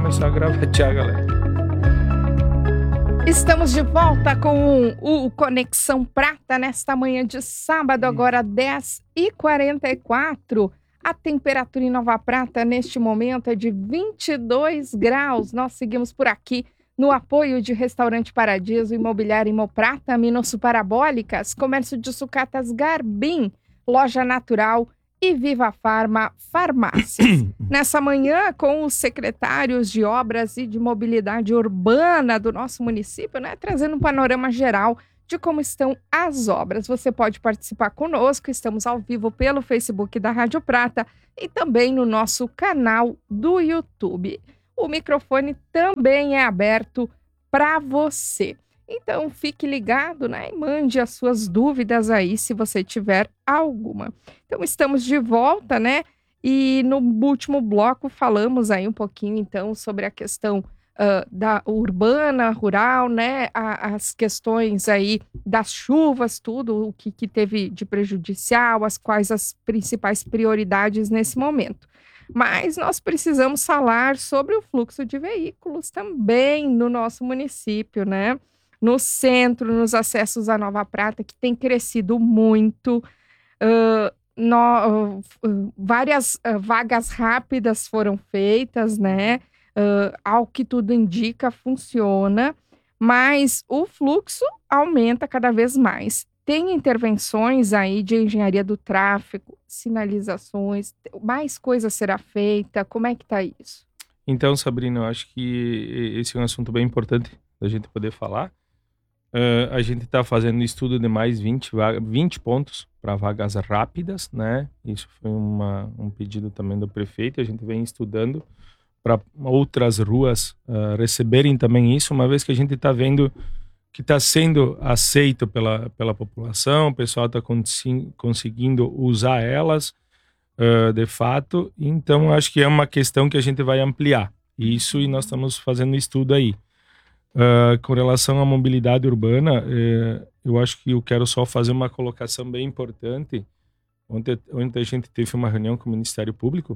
começar a gravatear, galera. Estamos de volta com o Conexão Prata nesta manhã de sábado, agora 10h44. A temperatura em Nova Prata neste momento é de 22 graus. Nós seguimos por aqui no apoio de Restaurante Paradiso, Imobiliária Imoprata, Minos Parabólicas, Comércio de Sucatas Garbim, Loja Natural e Viva Farma Farmácias. Nessa manhã, com os secretários de Obras e de Mobilidade Urbana do nosso município, né, trazendo um panorama geral de como estão as obras. Você pode participar conosco, estamos ao vivo pelo Facebook da Rádio Prata e também no nosso canal do YouTube. O microfone também é aberto para você. Então, fique ligado, né? E mande as suas dúvidas aí, se você tiver alguma. Então, estamos de volta, né? E no último bloco falamos aí um pouquinho, então, sobre a questão da urbana, rural, né? As questões aí das chuvas, tudo o que teve de prejudicial, quais as principais prioridades nesse momento. Mas nós precisamos falar sobre o fluxo de veículos também no nosso município, né? No centro, nos acessos à Nova Prata, que tem crescido muito. Várias vagas rápidas foram feitas, né? Ao que tudo indica, funciona, mas o fluxo aumenta cada vez mais. Tem intervenções aí de engenharia do tráfego, sinalizações, mais coisa será feita? Como é que está isso? Então, Sabrina, eu acho que esse é um assunto bem importante da gente poder falar. A gente está fazendo estudo de mais 20 pontos para vagas rápidas, né? Isso foi um pedido também do prefeito. A gente vem estudando para outras ruas receberem também isso, uma vez que a gente está vendo que está sendo aceito pela população, o pessoal está conseguindo usar elas de fato. Então, acho que é uma questão que a gente vai ampliar isso e nós estamos fazendo estudo aí. Com relação à mobilidade urbana, eu acho que eu quero só fazer uma colocação bem importante. Ontem a gente teve uma reunião com o Ministério Público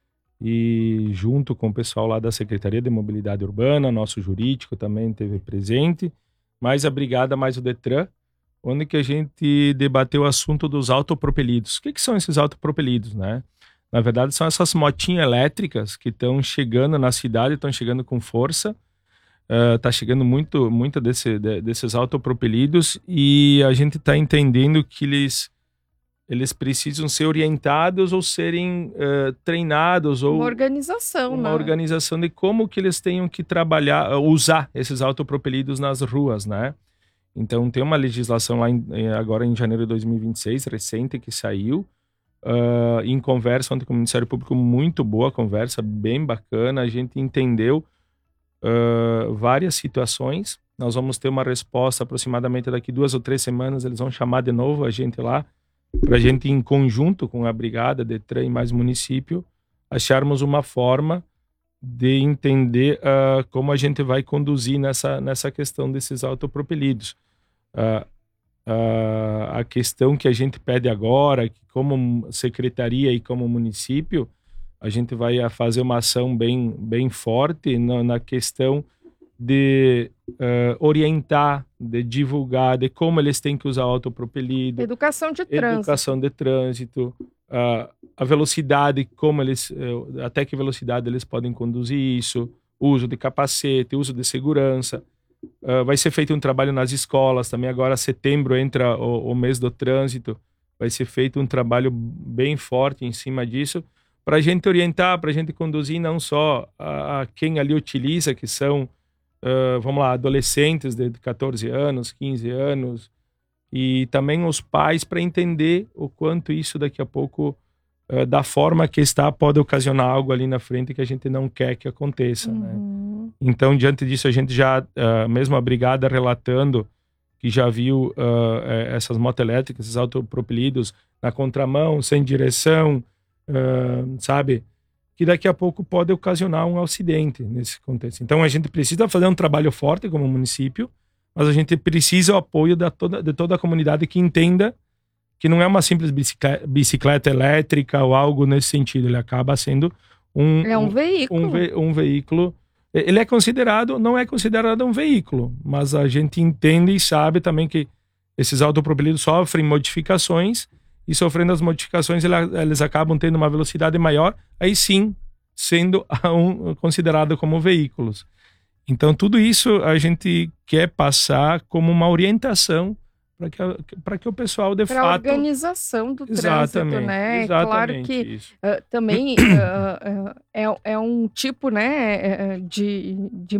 e junto com o pessoal lá da Secretaria de Mobilidade Urbana, nosso jurídico também esteve presente, mais a Brigada, mais o Detran, onde que a gente debateu o assunto dos autopropelidos. O que são esses autopropelidos, né? Na verdade, são essas motinhas elétricas que estão chegando na cidade, estão chegando com força. Tá chegando muito desses autopropelidos e a gente está entendendo que eles precisam ser orientados ou serem treinados ou uma organização, uma né? organização de como que eles tenham que trabalhar, usar esses autopropelidos nas ruas, né? Então tem uma legislação lá agora em janeiro de 2026, recente, que saiu em conversa ontem com o Ministério Público, muito boa conversa, bem bacana, a gente entendeu várias situações. Nós vamos ter uma resposta aproximadamente daqui 2 ou 3 semanas. Eles vão chamar de novo a gente lá para a gente, em conjunto com a Brigada, Detran e mais município, acharmos uma forma de entender como a gente vai conduzir nessa questão desses autopropelidos. A questão que a gente pede agora, que como secretaria e como município, a gente vai fazer uma ação bem forte na questão de orientar, de divulgar, de como eles têm que usar o autopropelido. Educação de trânsito. A velocidade, até que velocidade eles podem conduzir isso, uso de capacete, uso de segurança. Vai ser feito um trabalho nas escolas também. Agora, setembro, entra o mês do trânsito. Vai ser feito um trabalho bem forte em cima disso, para a gente orientar, para a gente conduzir não só a quem ali utiliza, que são, vamos lá, adolescentes de 14 anos, 15 anos, e também os pais, para entender o quanto isso daqui a pouco, da forma que está, pode ocasionar algo ali na frente que a gente não quer que aconteça, né? Então, diante disso, a gente já, mesmo a Brigada relatando que já viu essas motos elétricas, esses autopropelidos na contramão, sem direção, sabe, que daqui a pouco pode ocasionar um acidente nesse contexto. Então a gente precisa fazer um trabalho forte como município, mas a gente precisa o apoio de toda a comunidade que entenda que não é uma simples bicicleta elétrica ou algo nesse sentido. Ele acaba sendo um veículo Ele é considerado, não é considerado um veículo, mas a gente entende e sabe também que esses autopropelidos sofrem modificações e sofrendo as modificações eles acabam tendo uma velocidade maior, aí sim sendo considerado como veículos. Então tudo isso a gente quer passar como uma orientação para que o pessoal de Pra fato... organização do trânsito, né? Claro Exatamente que isso. também é um tipo, né, de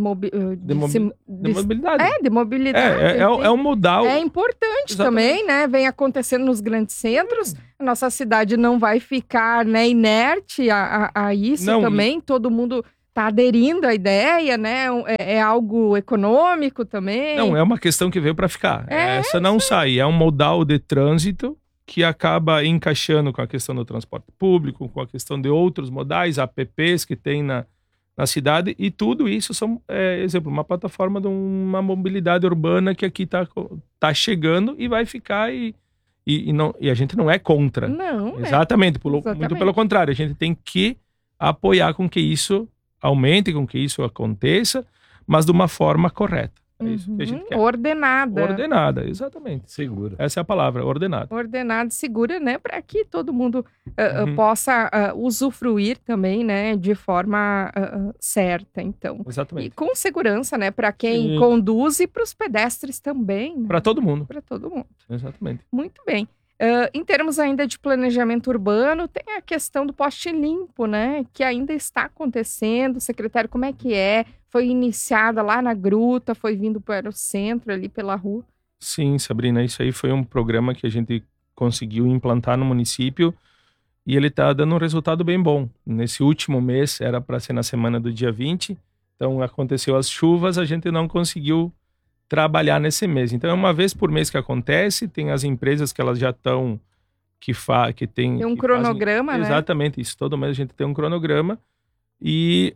mobilidade. de mobilidade. É um modal. É importante também, né? Vem acontecendo nos grandes centros. A nossa cidade não vai ficar, né, inerte a isso também. Todo mundo está aderindo à ideia, né? É algo econômico também. Não, é uma questão que veio para ficar. Essa não sai. É um modal de trânsito que acaba encaixando com a questão do transporte público, com a questão de outros modais, apps que tem na cidade, e tudo isso são, exemplo, uma plataforma de uma mobilidade urbana que aqui tá chegando e vai ficar e a gente não é contra. Não. Exatamente. Muito pelo contrário, a gente tem que apoiar com que isso aumente, com que isso aconteça, mas de uma forma correta. É isso que a gente quer. Ordenada. Ordenada, exatamente. Segura. Essa é a palavra, ordenada. Ordenada e segura, né? Para que todo mundo possa usufruir também, né? De forma certa, então. Exatamente. E com segurança, né? Para quem conduz e para os pedestres também. Né? Para todo mundo. Para todo mundo. Exatamente. Muito bem. Em termos ainda de planejamento urbano, tem a questão do poste limpo, né? Que ainda está acontecendo. Secretário, como é que é? Foi iniciada lá na gruta, foi vindo para o centro, ali pela rua? Sim, Sabrina, isso aí foi um programa que a gente conseguiu implantar no município e ele está dando um resultado bem bom. Nesse último mês, era para ser na semana do dia 20, então aconteceu as chuvas, a gente não conseguiu trabalhar nesse mês. Então é uma vez por mês que acontece, tem as empresas que elas já estão que tem um cronograma, fazem, né? Exatamente, isso. Todo mês a gente tem um cronograma e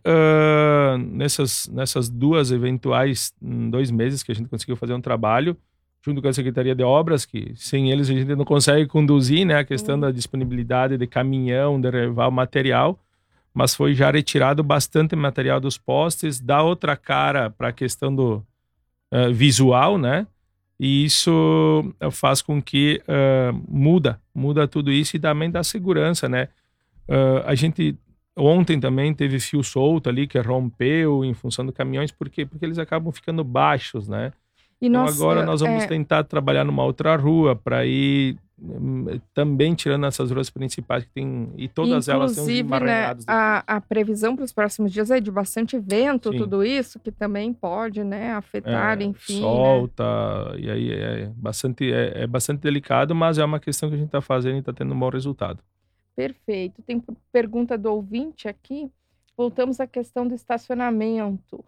nessas duas eventuais 2 meses que a gente conseguiu fazer um trabalho junto com a Secretaria de Obras, que sem eles a gente não consegue conduzir, né, a questão da disponibilidade de caminhão, de levar o material, mas foi já retirado bastante material dos postes, dá outra cara para a questão do visual, né? E isso faz com que muda tudo isso e também dá segurança, né? A gente ontem também teve fio solto ali que rompeu em função dos caminhões, por quê? Porque eles acabam ficando baixos, né? Então agora nós vamos tentar trabalhar numa outra rua para ir também tirando essas ruas principais que tem, e todas elas têm uns emaranhados. Né, a previsão para os próximos dias é de bastante vento, tudo isso, que também pode, né, afetar, enfim. Solta, né? E aí é bastante delicado, mas é uma questão que a gente está fazendo e está tendo um bom resultado. Perfeito. Tem pergunta do ouvinte aqui. Voltamos à questão do estacionamento.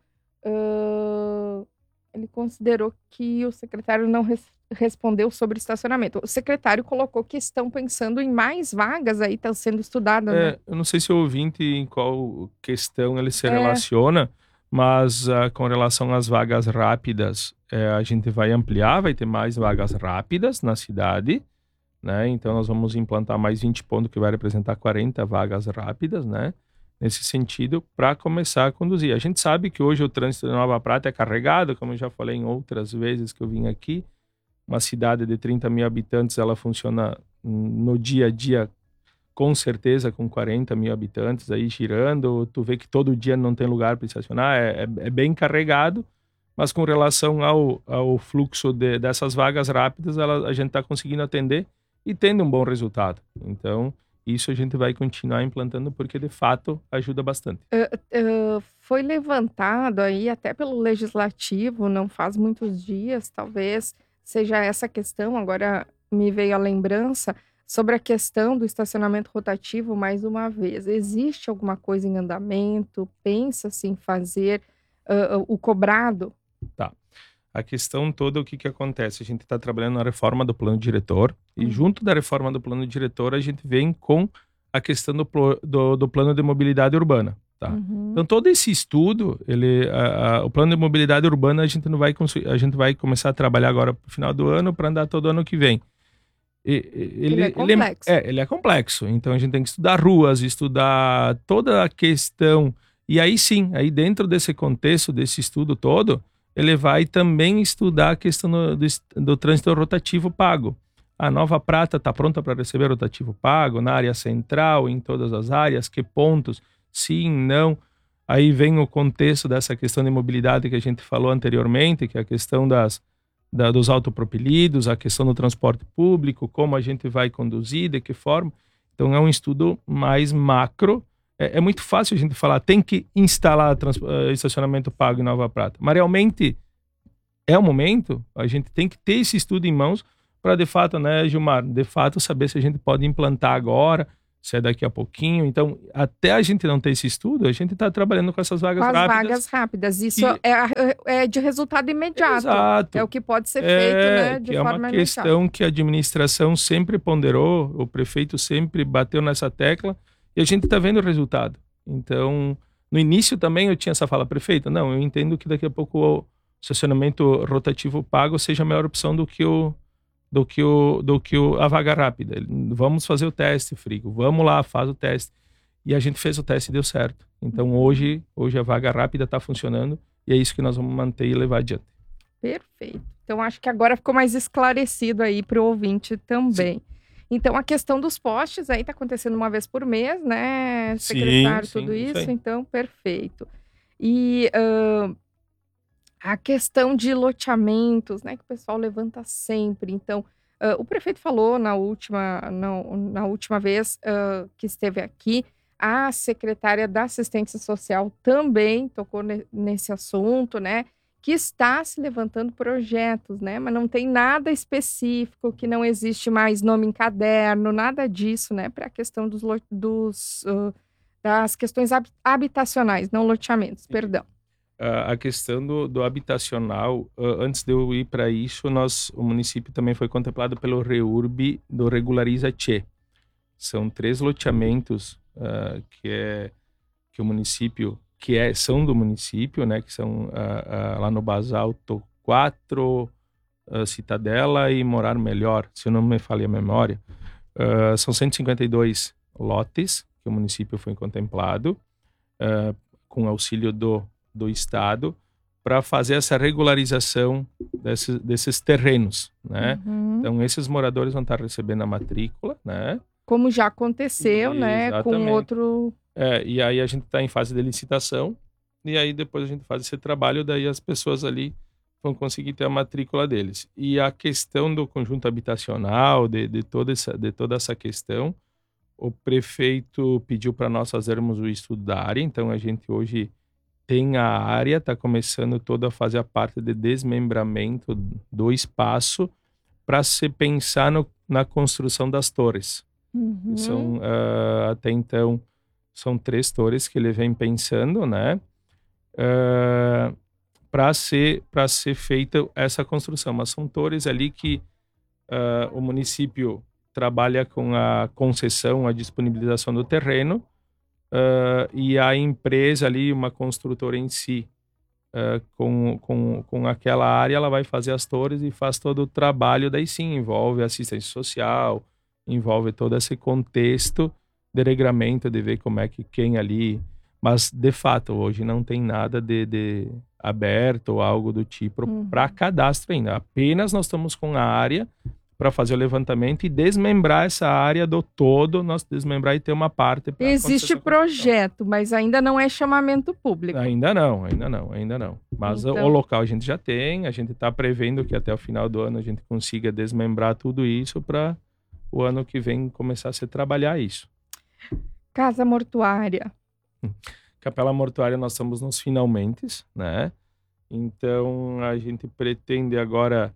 Ele considerou que o secretário não respondeu sobre estacionamento. O secretário colocou que estão pensando em mais vagas aí, está sendo estudada. Né? Eu não sei se o ouvinte em qual questão ele se relaciona, mas com relação às vagas rápidas, a gente vai ampliar, vai ter mais vagas rápidas na cidade, né? Então nós vamos implantar mais 20 pontos que vai representar 40 vagas rápidas, né? Nesse sentido, para começar a conduzir. A gente sabe que hoje o trânsito de Nova Prata é carregado, como eu já falei em outras vezes que eu vim aqui. Uma cidade de 30 mil habitantes, ela funciona no dia a dia, com certeza, com 40 mil habitantes aí girando. Tu vê que todo dia não tem lugar para estacionar, é bem carregado, mas com relação ao fluxo dessas vagas rápidas, a gente está conseguindo atender e tendo um bom resultado. Então, isso a gente vai continuar implantando porque, de fato, ajuda bastante. Foi levantado aí até pelo Legislativo, não faz muitos dias, talvez seja essa questão, agora me veio a lembrança, sobre a questão do estacionamento rotativo mais uma vez. Existe alguma coisa em andamento? Pensa-se em fazer o cobrado? Tá. A questão toda, o que acontece? A gente está trabalhando na reforma do plano diretor e junto da reforma do plano diretor a gente vem com a questão do plano de mobilidade urbana. Tá? Então todo esse estudo, o plano de mobilidade urbana a gente vai começar a trabalhar agora pro final do ano para andar todo ano que vem. Ele é complexo. Ele é complexo. Então a gente tem que estudar ruas, estudar toda a questão E aí sim, aí dentro desse contexto, desse estudo todo, ele vai também estudar a questão do trânsito rotativo pago. A Nova Prata está pronta para receber rotativo pago na área central, em todas as áreas, que pontos, sim, não. Aí vem o contexto dessa questão de mobilidade que a gente falou anteriormente, que é a questão dos autopropelidos, a questão do transporte público, como a gente vai conduzir, de que forma. Então é um estudo mais macro. É muito fácil a gente falar, tem que instalar estacionamento pago em Nova Prata. Mas realmente é o momento, a gente tem que ter esse estudo em mãos para, de fato, né, Gilmar, de fato, saber se a gente pode implantar agora, se é daqui a pouquinho. Então, até a gente não ter esse estudo, a gente está trabalhando com essas vagas rápidas. Vagas rápidas. Isso é de resultado imediato. Exato. É o que pode ser feito, né, de forma imediata. É uma questão que a administração sempre ponderou, o prefeito sempre bateu nessa tecla, e a gente está vendo o resultado. Então, no início também eu tinha essa fala, prefeito, não, eu entendo que daqui a pouco o estacionamento rotativo pago seja a melhor opção do que a vaga rápida. Vamos fazer o teste, Frigo. Vamos lá, faz o teste. E a gente fez o teste e deu certo. Então, hoje a vaga rápida está funcionando e é isso que nós vamos manter e levar adiante. Perfeito. Então, acho que agora ficou mais esclarecido aí para o ouvinte também. Sim. Então, a questão dos postes aí está acontecendo uma vez por mês, né, secretário, sim, tudo isso. Então, perfeito. E a questão de loteamentos, né, que o pessoal levanta sempre. Então, o prefeito falou na última vez que esteve aqui, a secretária da Assistência Social também tocou nesse assunto, né, que está se levantando projetos, né, mas não tem nada específico, que não existe mais nome em caderno, nada disso, né, para a questão das questões habitacionais, não loteamentos, perdão. A questão do habitacional, antes de eu ir para isso, o município também foi contemplado pelo REURB do Regulariza Tchê. São 3 loteamentos que o município, são do município, né, que são lá no Basalto 4, Citadela e Morar Melhor, se eu não me falha a memória. São 152 lotes que o município foi contemplado, com auxílio do Estado, para fazer essa regularização desses terrenos, né? Uhum. Então, esses moradores vão estar recebendo a matrícula, né? Como já aconteceu, né? Com outro... e aí a gente está em fase de licitação, e aí depois a gente faz esse trabalho, daí as pessoas ali vão conseguir ter a matrícula deles. E a questão do conjunto habitacional, de toda essa questão, o prefeito pediu para nós fazermos o estudo da área, então a gente hoje tem a área, está começando toda a fazer a parte de desmembramento do espaço para se pensar na construção das torres. Uhum. Até então, são 3 torres que ele vem pensando, né? Para ser feita essa construção. Mas são torres ali que o município trabalha com a concessão, a disponibilização do terreno, e a empresa ali, uma construtora em si, com aquela área, ela vai fazer as torres e faz todo o trabalho, daí sim, envolve assistência social, envolve todo esse contexto de regramento, de ver como é que quem ali... Mas, de fato, hoje não tem nada de aberto ou algo do tipo para cadastro ainda. Apenas nós estamos com a área para fazer o levantamento e desmembrar essa área do todo, nós desmembrar e ter uma parte... Existe projeto, mas ainda não é chamamento público. Ainda não. Mas então... o local a gente já tem, a gente está prevendo que até o final do ano a gente consiga desmembrar tudo isso para o ano que vem começar a se trabalhar isso. Casa mortuária. Capela mortuária nós estamos nos finalmentes, né? Então a gente pretende agora...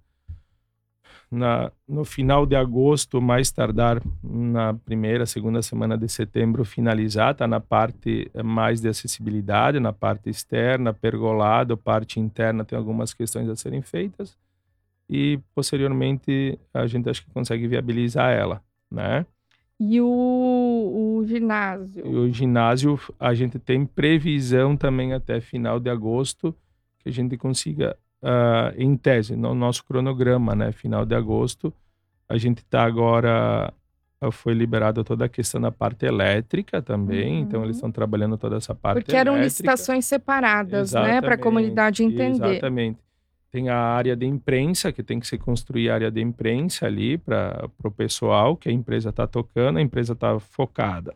no final de agosto, mais tardar na segunda semana de setembro, finalizar, tá na parte mais de acessibilidade, na parte externa, pergolado, parte interna tem algumas questões a serem feitas e posteriormente a gente acho que consegue viabilizar ela, né? E o ginásio? E o ginásio a gente tem previsão também até final de agosto que a gente consiga em tese, no nosso cronograma, né, final de agosto, a gente está agora foi liberada toda a questão da parte elétrica também, então eles estão trabalhando toda essa parte Porque eram elétrica. licitações separadas, né? Para a comunidade entender. Exatamente. Tem a área de imprensa, que tem que se construir a área de imprensa ali para o pessoal, que a empresa está tocando, a empresa está focada.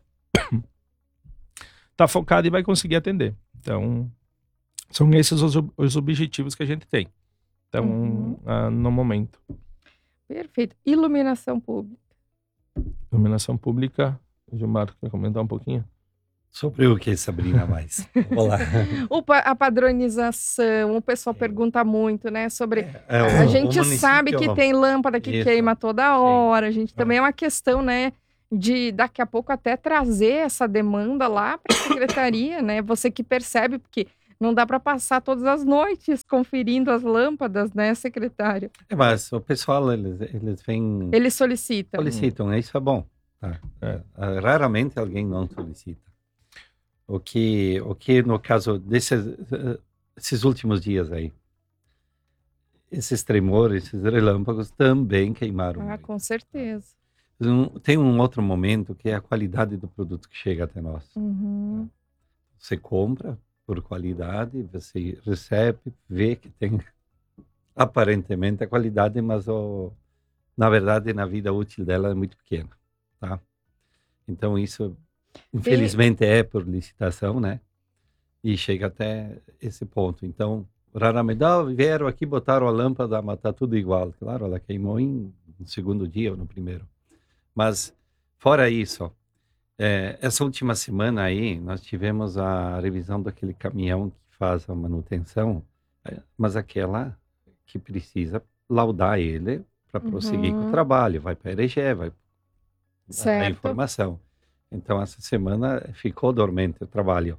Está focada e vai conseguir atender. Então, são esses os objetivos que a gente tem. Então, no momento. Perfeito. Iluminação pública. Iluminação pública, o Gilmar quer comentar um pouquinho? Sobre o que, Sabrina, mais? Vamos lá. A padronização, o pessoal pergunta muito, né? Sobre. A gente sabe que tem lâmpada que queima toda hora. A gente também é uma questão, né? De daqui a pouco até trazer essa demanda lá para a secretaria, né? Você que percebe, porque não dá para passar todas as noites conferindo as lâmpadas, né, secretário? Mas o pessoal, eles vêm... Eles solicitam. Solicitam, isso é bom. Tá? Raramente alguém não solicita. O que no caso desses últimos dias aí, esses tremores, esses relâmpagos também queimaram muito. Com certeza. Tem um outro momento que é a qualidade do produto que chega até nós. Você compra por qualidade, você recebe, vê que tem aparentemente a qualidade, mas na verdade na vida útil dela é muito pequena, tá? Então isso infelizmente é por licitação, né? E chega até esse ponto. Então raramente vieram aqui, botaram a lâmpada, mas tá tudo igual. Claro, ela queimou no segundo dia ou no primeiro. Mas fora isso, essa última semana aí, nós tivemos a revisão daquele caminhão que faz a manutenção, mas aquela que precisa laudar ele para prosseguir com o trabalho. Vai para a ERG, vai a informação. Então, essa semana ficou dormente o trabalho.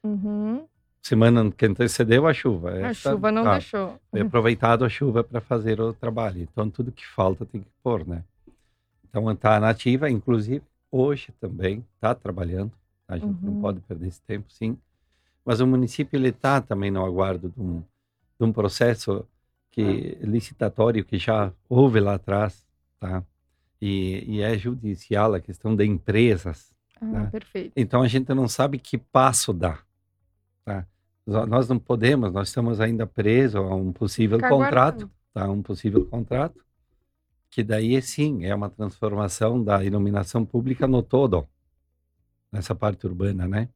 Semana que antecedeu a chuva. A chuva não deixou. Foi aproveitado a chuva para fazer o trabalho. Então, tudo que falta tem que pôr, né? Então, está nativa, inclusive, hoje também está trabalhando. A gente não pode perder esse tempo, sim. Mas o município está também no aguardo de um processo licitatório que já houve lá atrás, tá? E é judicial a questão de empresas. Tá? Perfeito. Então, a gente não sabe que passo dá. Tá? Nós não podemos, nós estamos ainda presos a um possível contrato. Tá? Um possível contrato. Que daí, sim, é uma transformação da iluminação pública no todo, nessa parte urbana, né?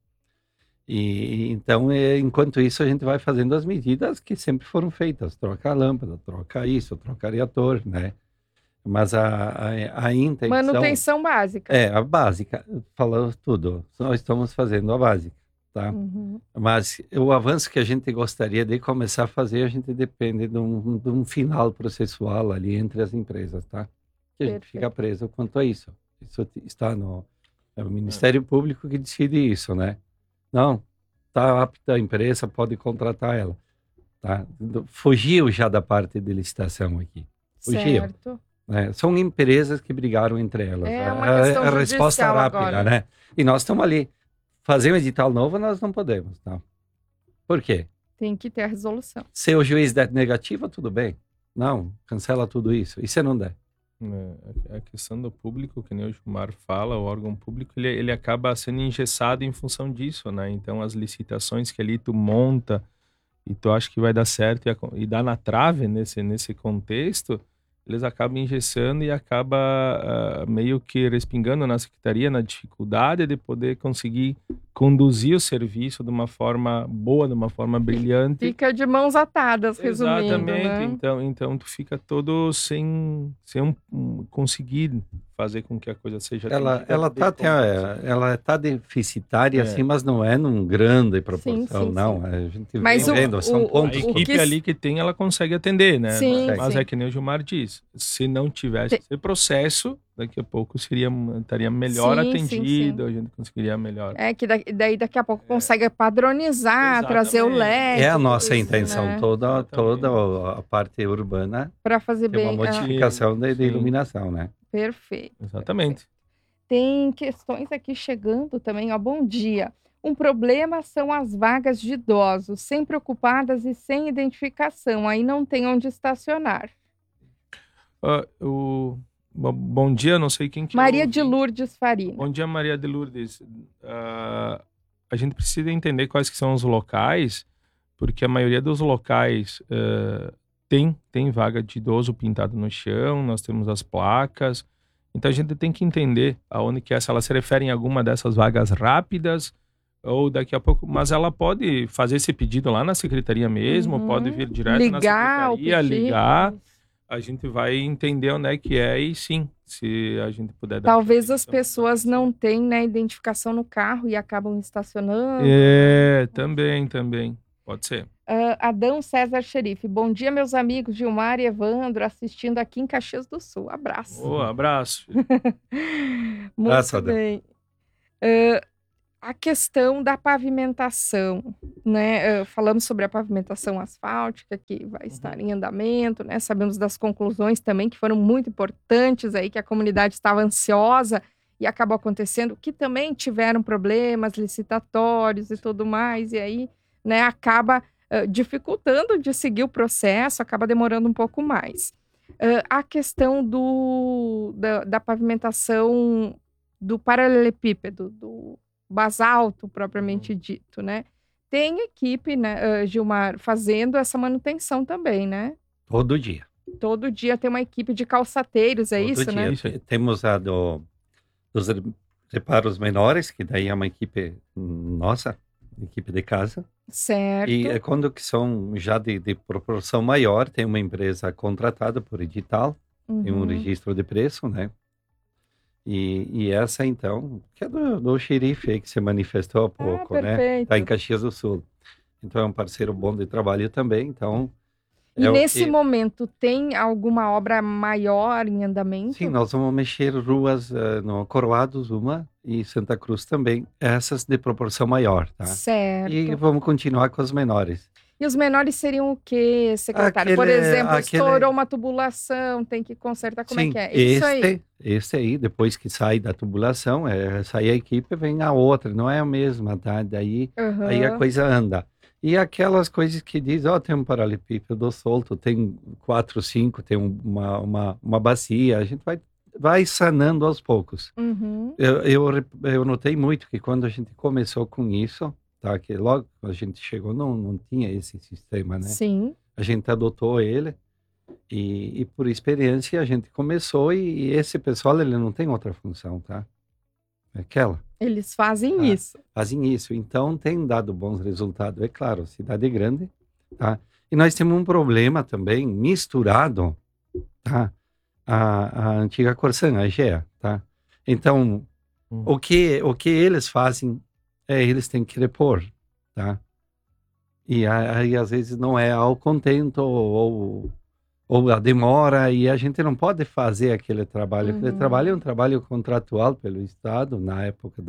E então, enquanto isso, a gente vai fazendo as medidas que sempre foram feitas. Troca a lâmpada, troca isso, troca reator, né? Mas a intenção... Manutenção básica. A básica. Falou tudo. Nós estamos fazendo a básica, tá? Mas o avanço que a gente gostaria de começar a fazer, a gente depende de um final processual ali entre as empresas, tá? Que a gente fica preso quanto a isso. Isso está no Ministério Público que decide isso, né? Não, está apta a empresa, pode contratar ela. Tá? Fugiu já da parte de licitação aqui. Fugiu. Certo. São empresas que brigaram entre elas. É uma questão a resposta rápida, agora. né? E nós estamos ali. Fazer um edital novo, nós não podemos, tá? Por quê? Tem que ter a resolução. Se o juiz der negativa, tudo bem. Não, cancela tudo isso. E se não der? A questão do público, que nem o Gilmar fala, o órgão público, ele acaba sendo engessado em função disso, né? Então, as licitações que ali tu monta e tu acha que vai dar certo e dá na trave nesse contexto, eles acabam engessando e acaba meio que respingando na secretaria, na dificuldade de poder conseguir conduzir o serviço de uma forma boa, de uma forma brilhante. Fica de mãos atadas, resumindo. Exatamente, né? Então tu fica todo sem conseguir fazer com que a coisa seja... Ela tá deficitária, assim, mas não é num grande proporção, sim. não. A gente mas vem vendo, são pontos... A equipe ali que tem, ela consegue atender, né? Sim, mas é que nem o Gilmar diz, se não tivesse esse processo, daqui a pouco estaria melhor atendido, a gente conseguiria melhor. Que daí daqui a pouco consegue padronizar, trazer o LED. É a nossa intenção, né? toda a parte urbana para fazer bem uma modificação de iluminação, né? Perfeito. Exatamente. Tem questões aqui chegando também, ó. Bom dia. Um problema são as vagas de idosos, sempre ocupadas e sem identificação. Aí não tem onde estacionar. Bom dia, não sei quem que Maria de Lourdes Faria. Bom dia, Maria de Lourdes. A gente precisa entender quais que são os locais, porque a maioria dos locais tem vaga de idoso pintado no chão, nós temos as placas. Então a gente tem que entender aonde que é, se ela se refere em alguma dessas vagas rápidas ou daqui a pouco, mas ela pode fazer esse pedido lá na secretaria mesmo, pode vir direto na secretaria, ligar, a gente vai entender onde é que é e sim, se a gente puder dar. Talvez as pessoas não tenham, né, identificação no carro e acabam estacionando. Também, pode ser. Adão César Xerife, bom dia meus amigos Gilmar e Evandro, assistindo aqui em Caxias do Sul, abraço. Abraço. Muito bem. A questão da pavimentação, né? Falamos sobre a pavimentação asfáltica que vai estar em andamento, né? Sabemos das conclusões também que foram muito importantes aí, que a comunidade estava ansiosa e acabou acontecendo, que também tiveram problemas licitatórios e tudo mais, e aí, né, acaba dificultando de seguir o processo, acaba demorando um pouco mais. A questão da pavimentação do paralelepípedo, do basalto propriamente dito, né? Tem equipe, né, Gilmar, fazendo essa manutenção também, né? Todo dia. Todo dia tem uma equipe de calçateiros, é isso, né? Temos a dos reparos menores, que daí é uma equipe nossa, equipe de casa. Certo. E quando que são já de proporção maior, tem uma empresa contratada por edital, tem um registro de preço, né? E essa, então, que é do xerife aí que se manifestou há pouco, né? Está em Caxias do Sul. Então, é um parceiro bom de trabalho também, então... E nesse momento, tem alguma obra maior em andamento? Sim, nós vamos mexer ruas no Coroados, uma, e Santa Cruz também, essas de proporção maior, tá? Certo. E vamos continuar com as menores. E os menores seriam o quê, secretário? Por exemplo, estourou uma tubulação, tem que consertar, como é que é? Isso aí. Esse aí, depois que sai da tubulação, sai a equipe, vem a outra, não é a mesma, tá? Daí aí a coisa anda. E aquelas coisas que diz, tem um paralelepípedo solto, tem 4, 5, tem uma bacia, a gente vai sanando aos poucos. Eu notei muito que quando a gente começou com isso, tá, que logo a gente chegou, não tinha esse sistema, né? Sim. A gente adotou ele e por experiência a gente começou e esse pessoal, ele não tem outra função, tá? É aquela. Eles fazem isso. Fazem isso. Então, tem dado bons resultados. É claro, cidade grande, tá? E nós temos um problema também misturado, tá? A antiga Corsan, a Egea, tá? Então, o que eles fazem eles têm que repor, tá? E aí, às vezes, não é ao contento ou a demora, e a gente não pode fazer aquele trabalho. Aquele trabalho é um trabalho contratual pelo Estado, na época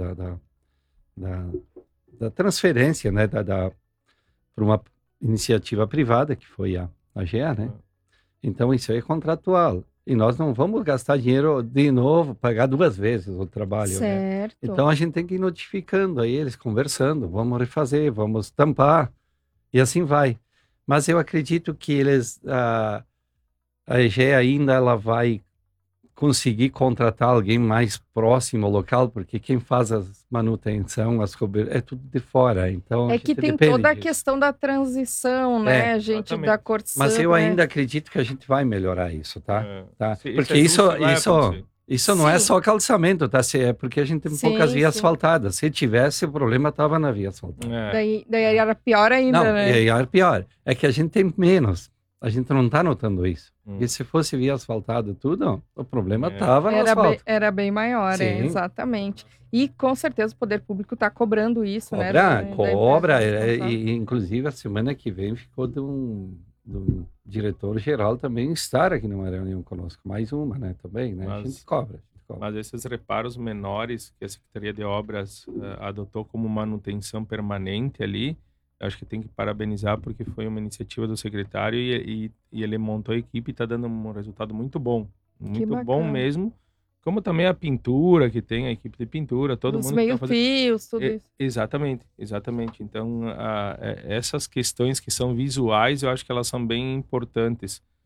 da transferência, né? Para uma iniciativa privada, que foi a GEA, né? Então, isso é contratual. E nós não vamos gastar dinheiro de novo, pagar 2 vezes o trabalho. Certo. Né? Então, a gente tem que ir notificando aí eles, conversando, vamos refazer, vamos tampar, e assim vai. Mas eu acredito que eles, a EGE ainda ela vai conseguir contratar alguém mais próximo ao local, porque quem faz a manutenção, as coberturas, é tudo de fora. Então, que tem toda a questão da transição, né, gente, da Corsan. Mas eu ainda acredito que a gente vai melhorar isso, tá? Tá? Porque isso não é só calçamento, tá? É porque a gente tem poucas vias asfaltadas. Se tivesse, o problema estava na via asfaltada. Daí era pior ainda, não, né? Daí era pior. É que a gente tem menos. A gente não está notando isso. E se fosse via asfaltada tudo, o problema estava no asfalto. Era bem maior, exatamente. E com certeza o poder público está cobrando isso, né? Cobra. E, inclusive, a semana que vem ficou do diretor-geral também estar aqui numa reunião conosco. Mais uma, né? Também, né? A gente cobra. Mas esses reparos menores que a Secretaria de Obras adotou como manutenção permanente ali, eu acho que tem que parabenizar porque foi uma iniciativa do secretário e ele montou a equipe e está dando um resultado muito bom. Muito bom mesmo. Como também a pintura, que tem a equipe de pintura, todo mundo... Os meio-fios, tudo isso. Exatamente. Então, essas questões que são visuais, eu acho que elas são bem importantes.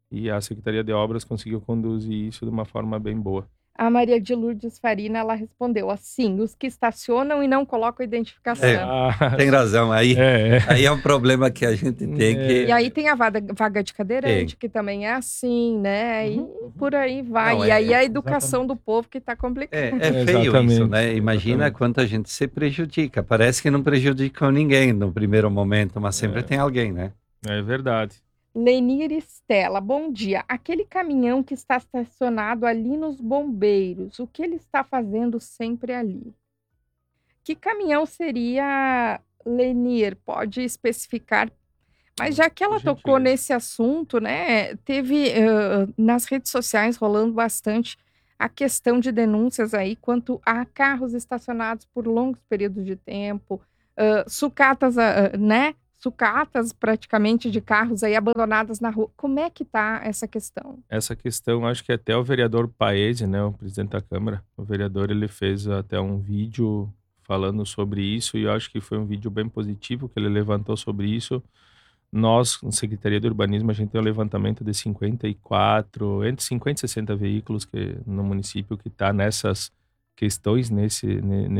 E a Secretaria de Obras conseguiu conduzir isso de uma forma bem boa. A Maria de Lourdes Farina, ela respondeu assim, os que estacionam e não colocam identificação. Tem razão, aí é um problema que a gente tem que... E aí tem a vaga de cadeirante, que também é assim, né? E por aí vai. Não, e aí a educação do povo que está complicada. É feio isso, né? Imagina quanta gente se prejudica. Parece que não prejudicou ninguém no primeiro momento, mas sempre tem alguém, né? É verdade. Lenir Estela, bom dia. Aquele caminhão que está estacionado ali nos bombeiros, o que ele está fazendo sempre ali? Que caminhão seria, Lenir? Pode especificar? Mas já que ela tocou nesse assunto, né, teve nas redes sociais rolando bastante a questão de denúncias aí quanto a carros estacionados por longos períodos de tempo, sucatas, né? Sucatas praticamente de carros aí abandonadas na rua. Como é que tá essa questão? Essa questão, acho que até o vereador Paese, né, o presidente da Câmara, o vereador, ele fez até um vídeo falando sobre isso, e eu acho que foi um vídeo bem positivo que ele levantou sobre isso. Nós, na Secretaria de Urbanismo, a gente tem um levantamento de 54, entre 50 e 60 veículos no município que está nessas questões, nessa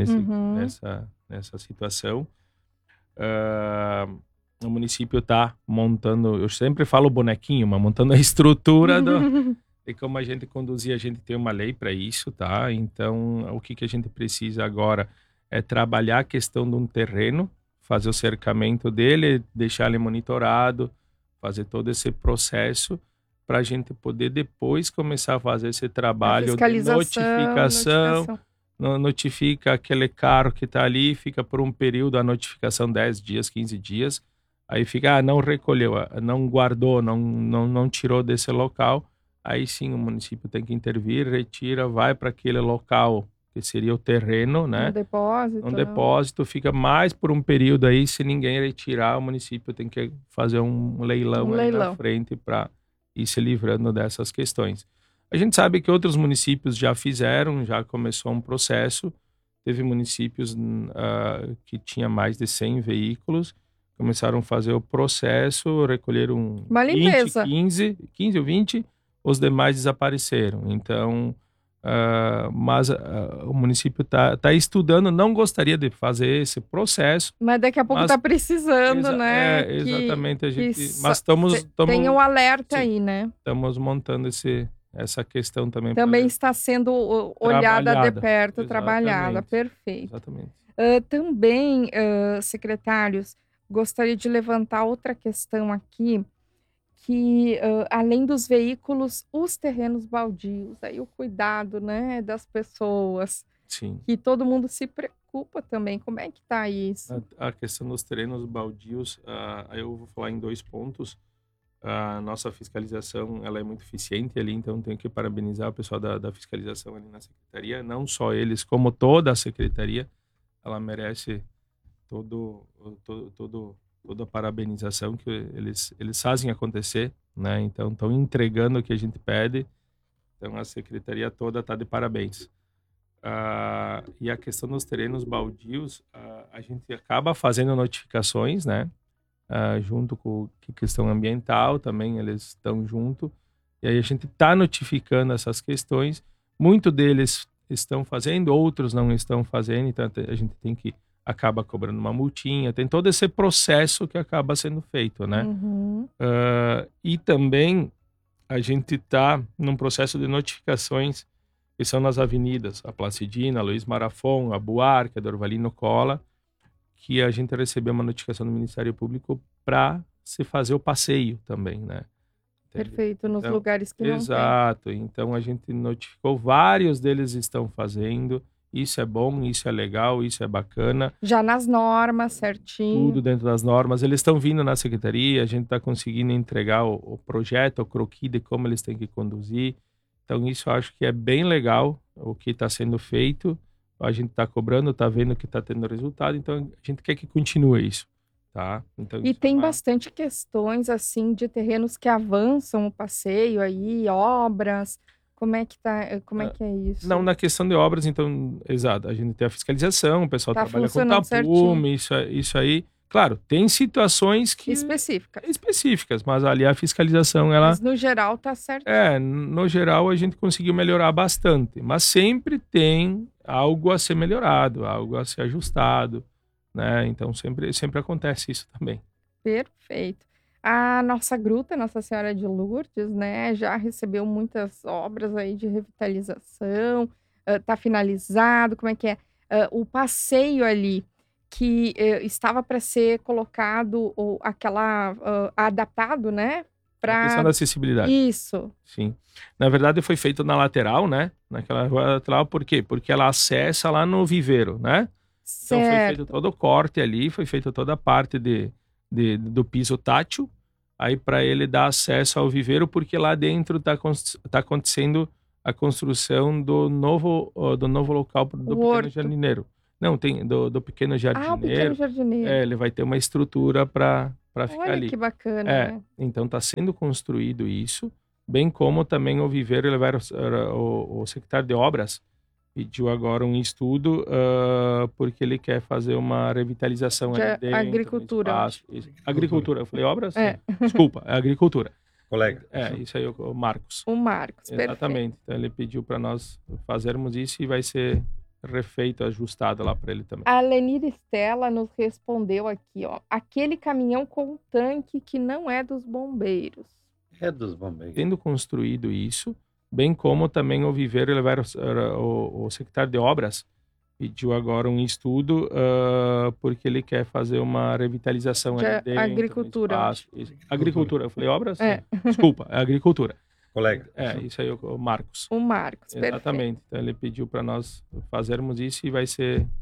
situação. O município está montando, eu sempre falo bonequinho, mas montando a estrutura de como a gente conduzir. A gente tem uma lei para isso, tá? Então, o que a gente precisa agora é trabalhar a questão de um terreno, fazer o cercamento dele, deixar ele monitorado, fazer todo esse processo para a gente poder depois começar a fazer esse trabalho de notificação. Notifica aquele carro que está ali, fica por um período, a notificação 10 dias, 15 dias, aí fica, não recolheu, não guardou, não tirou desse local, aí sim o município tem que intervir, retira, vai para aquele local que seria o terreno, né? Um depósito, fica mais por um período aí, se ninguém retirar, o município tem que fazer um leilão aí na frente para ir se livrando dessas questões. A gente sabe que outros municípios já fizeram, já começou um processo. Teve municípios que tinha mais de 100 veículos, começaram a fazer o processo, recolheram uma limpeza. 15 ou 20, os demais desapareceram. Então, mas o município está estudando, não gostaria de fazer esse processo. Mas daqui a pouco está precisando, né? Exatamente. Mas estamos... Tem um alerta aí, né? Estamos montando essa questão também. Também está sendo olhada de perto, trabalhada. Perfeito. Exatamente. Também, secretários, gostaria de levantar outra questão aqui, que além dos veículos, os terrenos baldios, aí o cuidado, né, das pessoas. Sim. Que todo mundo se preocupa também. Como é que está isso? A questão dos terrenos baldios, eu vou falar em 2 pontos. A nossa fiscalização, ela é muito eficiente ali, então tenho que parabenizar o pessoal da fiscalização ali na secretaria, não só eles, como toda a secretaria, ela merece toda a parabenização que eles fazem acontecer, né? Então estão entregando o que a gente pede, então a secretaria toda está de parabéns. E a questão dos terrenos baldios, a gente acaba fazendo notificações, né? Junto com a questão ambiental também, eles estão junto, e aí a gente está notificando essas questões. Muitos deles estão fazendo, outros não estão fazendo, então a gente tem que acaba cobrando uma multinha, tem todo esse processo que acaba sendo feito, né? E também a gente está num processo de notificações que são nas avenidas, a Placidina, a Luiz Marafon, a Buarque, a Dorvalino Cola, que a gente recebeu uma notificação do Ministério Público para se fazer o passeio também, né? Perfeito, nos lugares que exato, então a gente notificou, vários deles estão fazendo, isso é bom, isso é legal, isso é bacana. Já nas normas, certinho. Tudo dentro das normas, eles estão vindo na secretaria, a gente está conseguindo entregar o projeto, o croquis de como eles têm que conduzir, então isso eu acho que é bem legal o que está sendo feito. A gente está cobrando, está vendo que está tendo resultado, então a gente quer que continue isso, tá? Então, e tem bastante questões, assim, de terrenos que avançam o passeio aí, obras, como é que é isso? Não, na questão de obras, então, exato, a gente tem a fiscalização, o pessoal trabalha com tapume, isso aí, Claro, tem situações que específicas, mas ali a fiscalização, ela... Mas no geral tá certo. No geral a gente conseguiu melhorar bastante, mas sempre tem algo a ser melhorado, algo a ser ajustado, né? Então sempre acontece isso também. Perfeito. A nossa gruta, Nossa Senhora de Lourdes, né, já recebeu muitas obras aí de revitalização, tá finalizado, como é que é? O passeio ali, que estava para ser colocado, ou adaptado, né? A questão da acessibilidade. Isso. Sim. Na verdade foi feito na lateral, né? Naquela rua lateral, por quê? Porque ela acessa lá no viveiro, né? Certo. Então foi feito todo o corte ali, foi feita toda a parte do piso tátil, aí para ele dar acesso ao viveiro, porque lá dentro tá acontecendo a construção do novo local do pequeno jardineiro. Não, tem do pequeno jardineiro. O pequeno jardineiro. Ele vai ter uma estrutura para ficar Olha ali. que bacana, né? Então está sendo construído isso, bem como também o viveiro, o secretário de obras pediu agora um estudo, porque ele quer fazer uma revitalização ali dentro. Agricultura. Agricultura. Eu falei obras? Desculpa, é agricultura. Colega. Isso aí, o Marcos. O Marcos, exatamente. Perfeito. Então ele pediu para nós fazermos isso e vai ser refeito, ajustado lá para ele também. A Lenir Estela nos respondeu aqui, ó. Aquele caminhão com tanque que não é dos bombeiros. É dos bombeiros. Tendo construído isso, bem como também o viveiro, o secretário de obras pediu agora um estudo, porque ele quer fazer uma revitalização ali dentro. Agricultura. Agricultura. Eu falei obras? Desculpa, é agricultura. Colega. Isso aí, o Marcos. O Marcos, exatamente. Perfeito. Então ele pediu para nós fazermos isso e vai ser